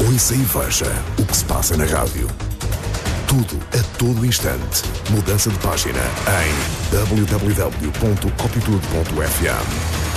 Ouça e veja o que se passa na rádio. Tudo a todo instante. Mudança de página em www.opitude.fm.